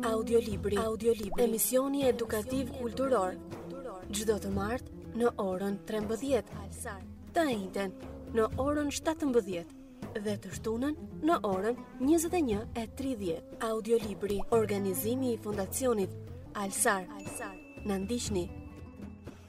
Audiolibri. Emisioni edukativ kulturor. Çdo të martë në orën 13, të njëjtën në orën 17 dhe të shtunën në orën 21:30. Audiolibri. Organizimi i Fondacionit Alsar. Na ndiqni